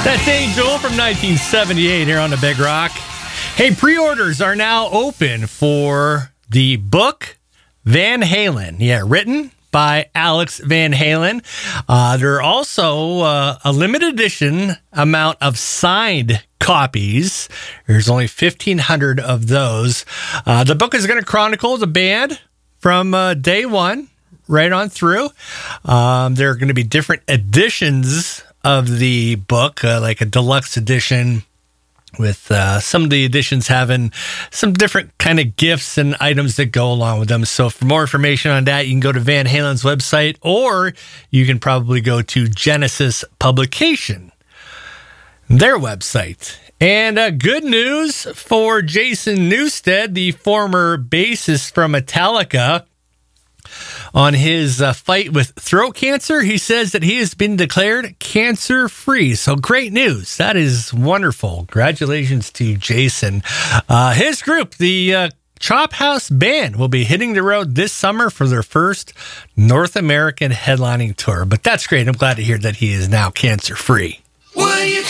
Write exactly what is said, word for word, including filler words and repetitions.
That's Angel from nineteen seventy-eight here on the Big Rock. Hey, pre-orders are now open for the book Van Halen. Yeah, written by Alex Van Halen. Uh, there are also uh, a limited edition amount of signed copies. There's only fifteen hundred of those. Uh, the book is going to chronicle the band from uh, day one right on through. Um, there are going to be different editions of the book, uh, like a deluxe edition with uh, some of the editions having some different kind of gifts and items that go along with them. So for more information on that, you can go to Van Halen's website, or you can probably go to Genesis Publication, their website. And uh, good news for Jason Newsted, the former bassist from Metallica. On his uh, fight with throat cancer, he says that he has been declared cancer-free. So great news. That is wonderful. Congratulations to Jason. Uh, his group, the uh, Chop House Band, will be hitting the road this summer for their first North American headlining tour. But that's great. I'm glad to hear that he is now cancer-free. Will you